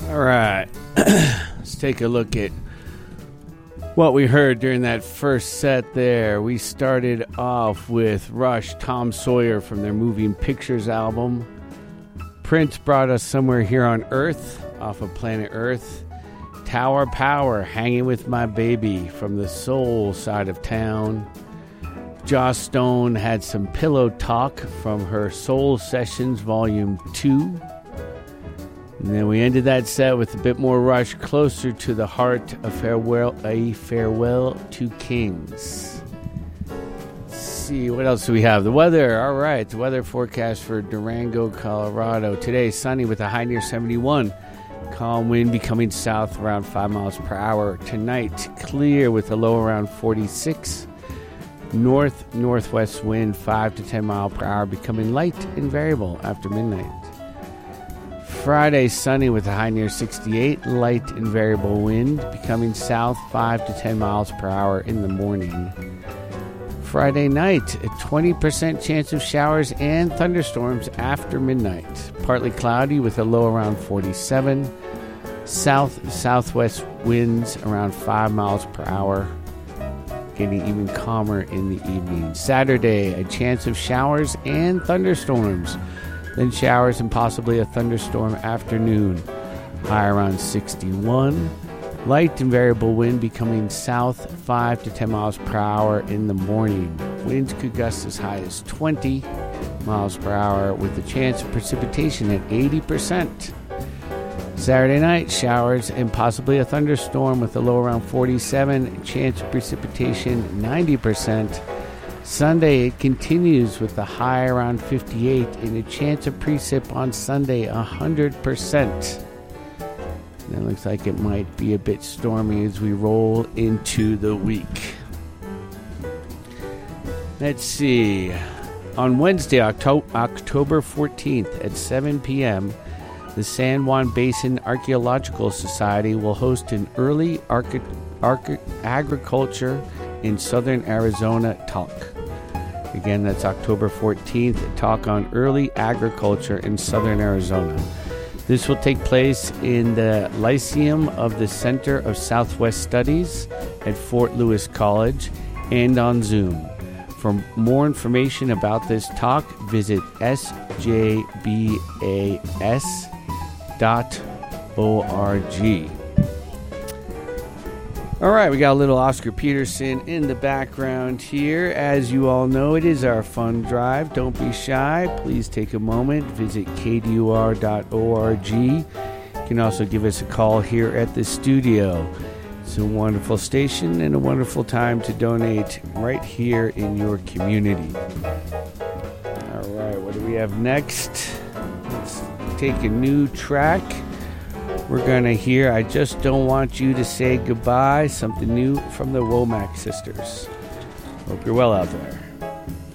All right. Let's take a look at what we heard during that first set there. We started off with Rush, Tom Sawyer from their Moving Pictures album. Prince brought us Somewhere Here on Earth off of Planet Earth. Tower Power, Hanging With My Baby from the soul side of town. Joss Stone had some Pillow Talk from her Soul Sessions Volume 2. And then we ended that set with a bit more Rush, Closer to the Heart, a farewell to Kings. Let's see, what else do we have? The weather, all right. The weather forecast for Durango, Colorado. Today, sunny with a high near 71. Calm wind becoming south around 5 miles per hour. Tonight, clear with a low around 46. North-northwest wind 5 to 10 mile per hour, becoming light and variable after midnight. Friday, sunny with a high near 68, light and variable wind, becoming south 5 to 10 miles per hour in the morning. Friday night, a 20% chance of showers and thunderstorms after midnight. Partly cloudy with a low around 47. South-southwest winds around 5 miles per hour, getting even calmer in the evening. Saturday, a chance of showers and thunderstorms. Then showers and possibly a thunderstorm afternoon. High around 61. Light and variable wind becoming south 5 to 10 miles per hour in the morning. Winds could gust as high as 20 miles per hour with a chance of precipitation at 80%. Saturday night, showers and possibly a thunderstorm with a low around 47. Chance of precipitation 90%. Sunday, it continues with a high around 58 and a chance of precip on Sunday 100%. And it looks like it might be a bit stormy as we roll into the week. Let's see. On Wednesday, October 14th at 7 p.m., the San Juan Basin Archaeological Society will host an early agriculture in southern Arizona talk. Again, that's October 14th, a talk on early agriculture in southern Arizona. This will take place in the Lyceum of the Center of Southwest Studies at Fort Lewis College and on Zoom. For more information about this talk, visit sjbas.org. All right, we got a little Oscar Peterson in the background here. As you all know, it is our fun drive. Don't be shy. Please take a moment. Visit kdur.org. You can also give us a call here at the studio. It's a wonderful station and a wonderful time to donate right here in your community. All right, what do we have next? Let's take a new track. We're going to hear I Just Don't Want You to Say Goodbye, something new from the Womack Sisters. Hope you're well out there.